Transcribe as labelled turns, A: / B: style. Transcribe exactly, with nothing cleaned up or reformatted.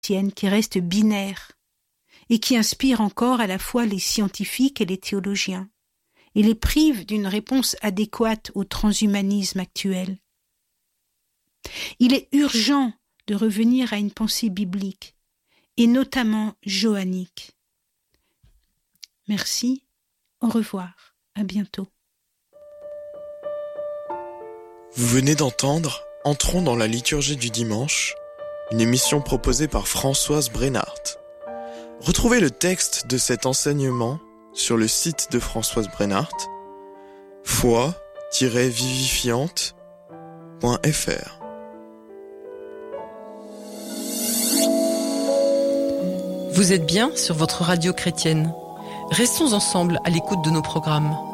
A: chrétienne qui reste binaire et qui inspire encore à la fois les scientifiques et les théologiens et les prive d'une réponse adéquate au transhumanisme actuel. Il est urgent de revenir à une pensée biblique et notamment johannique. Merci, au revoir, à bientôt.
B: Vous venez d'entendre Entrons dans la liturgie du dimanche, une émission proposée par Françoise Brennart. Retrouvez le texte de cet enseignement sur le site de Françoise Brennart, foi tiret vivifiante point f r.
C: Vous êtes bien sur votre radio chrétienne. Restons ensemble à l'écoute de nos programmes.